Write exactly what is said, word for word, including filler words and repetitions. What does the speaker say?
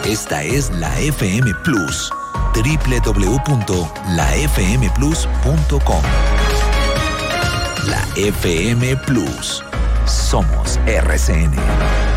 Esta es la F M Plus. doble u doble u doble u punto la f m plus punto com. La F M Plus. Somos R C N.